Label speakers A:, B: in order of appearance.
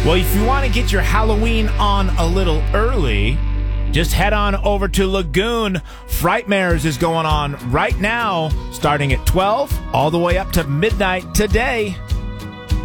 A: Well, if you want to get your Halloween on a little early, just head on over to Lagoon. Frightmares is going on right now, starting at 12 all the way up to midnight today.